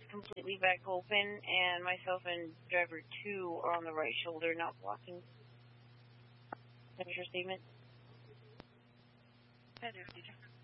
completely back open, and myself and driver 2 are on the right shoulder, not blocking. Finish your statement. Heather, did you?